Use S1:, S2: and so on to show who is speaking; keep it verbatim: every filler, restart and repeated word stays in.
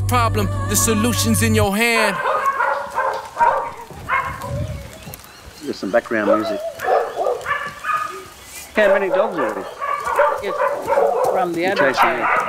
S1: problem, the solution's in your hand.
S2: There's some background music. How many dogs are there?
S3: Yes, from the
S2: You're
S3: other
S2: chasing
S3: side.
S2: them.